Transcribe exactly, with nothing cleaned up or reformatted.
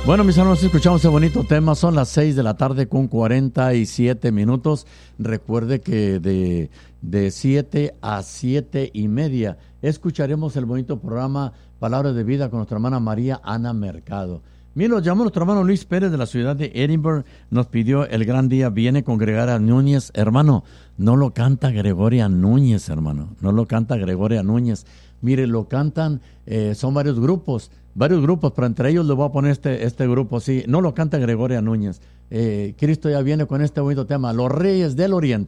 Bueno, mis hermanos, escuchamos ese bonito tema. Son las seis de la tarde con cuarenta y siete minutos. Recuerde que de, de siete a siete y media escucharemos el bonito programa Palabras de Vida con nuestra hermana María Ana Mercado. Mira, nos llamó nuestro hermano Luis Pérez de la ciudad de Edinburgh. Nos pidió el gran día. Viene con Gregoria Núñez. Hermano, no lo canta Gregoria Núñez, hermano. No lo canta Gregoria Núñez. Mire, lo cantan, eh, son varios grupos. Varios grupos, pero entre ellos le voy a poner este, este grupo, sí, no lo canta Gregoria Núñez. Eh, Cristo ya viene con este bonito tema, Los Reyes del Oriente.